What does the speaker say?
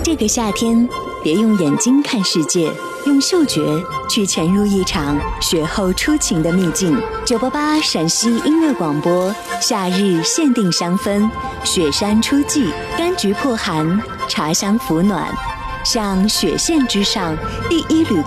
这个夏天，别用眼睛看世界，用嗅觉去潜入一场雪后初晴的秘境。988陕西音乐广播，夏日限定香氛，雪山初霁，柑橘破寒，茶香抚暖，向雪线之上第一缕